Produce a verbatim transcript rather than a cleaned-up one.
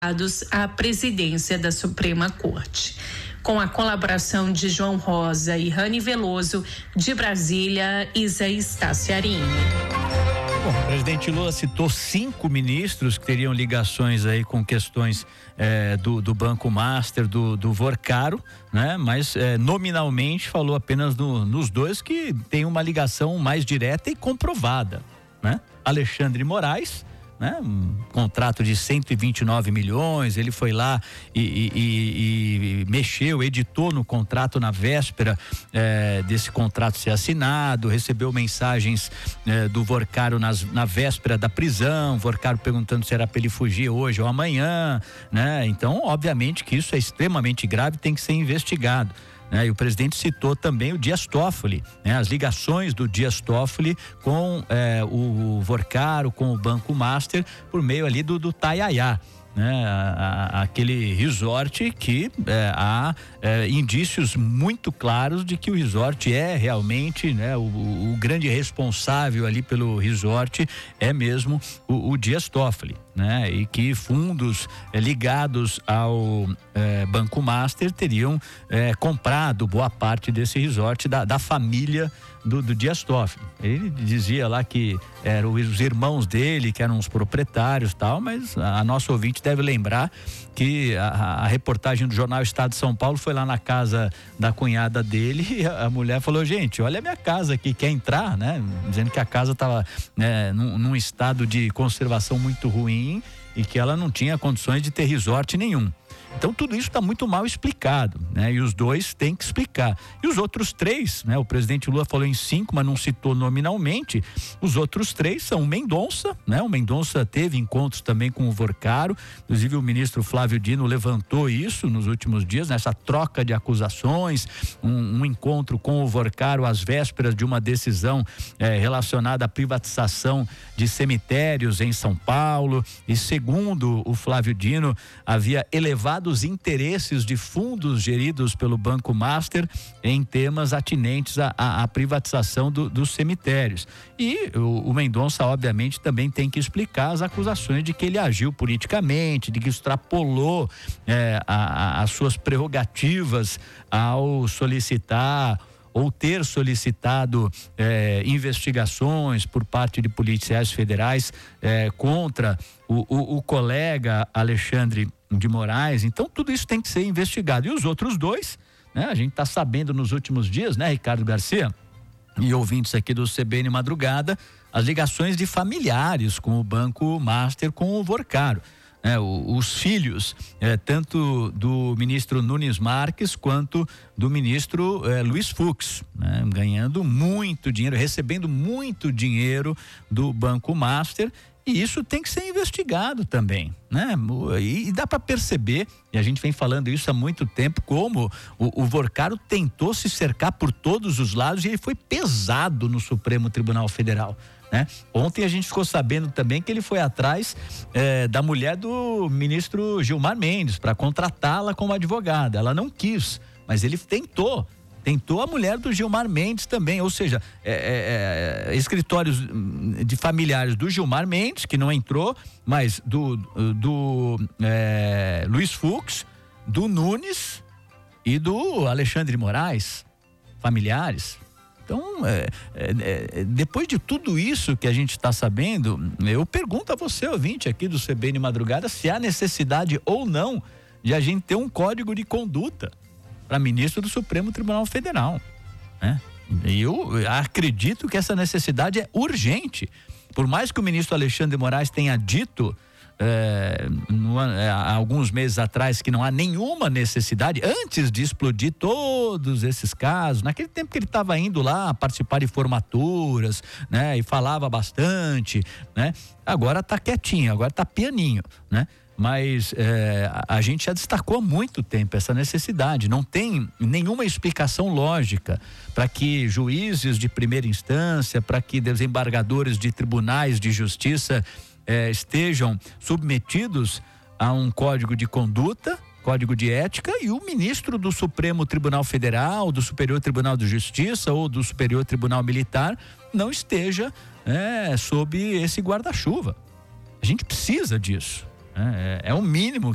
à presidência da Suprema Corte. Com a colaboração de João Rosa e Rani Veloso, de Brasília, Isa Estaciarini. Bom, o presidente Lula citou cinco ministros que teriam ligações aí com questões eh, do, do Banco Master, do, do Vorcaro, né? Mas eh, nominalmente falou apenas no, nos dois que tem uma ligação mais direta e comprovada, né? Alexandre Moraes, né? Um contrato de cento e vinte e nove milhões, ele foi lá e, e, e, e mexeu, editou no contrato na véspera eh, desse contrato ser assinado, recebeu mensagens eh, do Vorcaro nas, na véspera da prisão, Vorcaro perguntando se era para ele fugir hoje ou amanhã, né? Então, obviamente que isso é extremamente grave, tem que ser investigado. Né? E o presidente citou também o Dias Toffoli, né? As ligações do Dias Toffoli com eh, o Vorcaro, com o Banco Master, por meio ali do, do Taiaiá. Né, a, a, aquele resort que é, há é, indícios muito claros de que o resort é realmente, né, o, o grande responsável ali pelo resort é mesmo o, o Dias Toffoli, né, e que fundos é, ligados ao é, Banco Master teriam é, comprado boa parte desse resort da, da família Do, do Dias Toffoli. Ele dizia lá que eram os irmãos dele que eram os proprietários e tal, mas a, a nossa ouvinte deve lembrar que a, a reportagem do jornal Estado de São Paulo foi lá na casa da cunhada dele e a, a mulher falou: gente, olha a minha casa aqui, quer entrar, né? Dizendo que a casa estava né, num, num estado de conservação muito ruim e que ela não tinha condições de ter resort nenhum. Então tudo isso está muito mal explicado, né? E os dois têm que explicar. E os outros três, né? O presidente Lula falou em cinco, mas não citou nominalmente. Os outros três são o Mendonça, né? O Mendonça teve encontros também com o Vorcaro, inclusive o ministro Flávio Dino levantou isso nos últimos dias, nessa troca de acusações, um, um encontro com o Vorcaro às vésperas de uma decisão eh, relacionada à privatização de cemitérios em São Paulo. E segundo o Flávio Dino, havia elevado os interesses de fundos geridos pelo Banco Master em temas atinentes à, à, à privatização do, dos cemitérios. E o, o Mendonça, obviamente, também tem que explicar as acusações de que ele agiu politicamente, de que extrapolou é, a, a, as suas prerrogativas ao solicitar ou ter solicitado eh, investigações por parte de policiais federais eh, contra o, o, o colega Alexandre de Moraes. Então tudo isso tem que ser investigado. E os outros dois, né? A gente está sabendo nos últimos dias, né, Ricardo Garcia e ouvintes aqui do C B N Madrugada, as ligações de familiares com o Banco Master, com o Vorcaro. É, os filhos, é, tanto do ministro Nunes Marques quanto do ministro é, Luiz Fux, né, ganhando muito dinheiro, recebendo muito dinheiro do Banco Master, e isso tem que ser investigado também, né? E, e dá para perceber, e a gente vem falando isso há muito tempo, como o, o Vorcaro tentou se cercar por todos os lados e ele foi pesado no Supremo Tribunal Federal. Né? Ontem a gente ficou sabendo também que ele foi atrás eh, da mulher do ministro Gilmar Mendes para contratá-la como advogada. Ela não quis, mas ele tentou. Tentou a mulher do Gilmar Mendes também, ou seja, é, é, é, escritórios de familiares do Gilmar Mendes, que não entrou, mas do, do é, Luiz Fux, do Nunes e do Alexandre de Moraes, familiares. Então, é, é, depois de tudo isso que a gente está sabendo, eu pergunto a você, ouvinte aqui do C B N Madrugada, se há necessidade ou não de a gente ter um código de conduta para ministro do Supremo Tribunal Federal, né? E eu acredito que essa necessidade é urgente. Por mais que o ministro Alexandre de Moraes tenha dito É, no, é, há alguns meses atrás que não há nenhuma necessidade, antes de explodir todos esses casos, naquele tempo que ele estava indo lá participar de formaturas, né, e falava bastante, né, agora está quietinho, agora está pianinho, né, mas é, a, a gente já destacou há muito tempo essa necessidade. Não tem nenhuma explicação lógica para que juízes de primeira instância, para que desembargadores de tribunais de justiça É, estejam submetidos a um código de conduta, código de ética, e o ministro do Supremo Tribunal Federal, do Superior Tribunal de Justiça ou do Superior Tribunal Militar não esteja é, sob esse guarda-chuva. A gente precisa disso, né? É, é o mínimo